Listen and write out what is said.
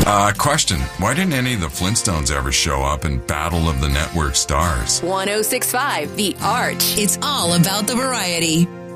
Question. Why didn't any of the Flintstones ever show up in Battle of the Network Stars? 1065 The Arch. It's all about the variety.